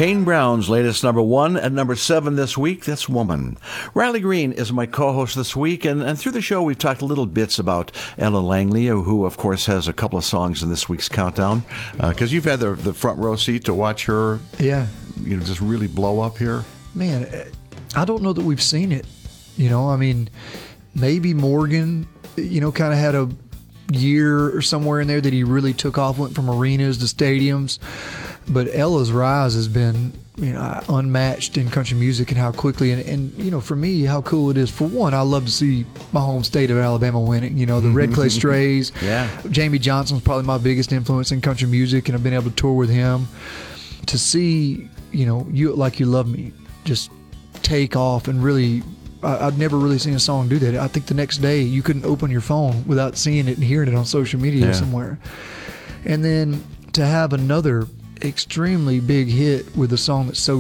Kane Brown's latest number one at number 7 this week, that's Woman. Riley Green is my co-host this week, and through the show we've talked little bits about Ella Langley, who of course has a couple of songs in this week's countdown, because you've had the front row seat to watch her just really blow up here. Man, I don't know that we've seen it. I mean, maybe Morgan, kind of had a year or somewhere in there that he really took off, went from arenas to stadiums. But Ella's rise has been, unmatched in country music, and how quickly, and for me, how cool it is. For one, I love to see my home state of Alabama winning. The Red Clay Strays. Yeah. Jamie Johnson's probably my biggest influence in country music, and I've been able to tour with him. To see, You Like You Love Me just take off and really, I've never really seen a song do that. I think the next day you couldn't open your phone without seeing it and hearing it on social media somewhere. And then to have another extremely big hit with a song that's so